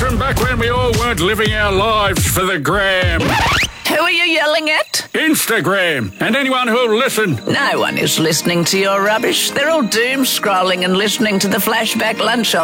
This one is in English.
from back when we all weren't living our lives for the gram. Who are you yelling at? Instagram. And anyone who'll listen. No one is listening to your rubbish. They're all doom scrolling and listening to the Flashback Lunch on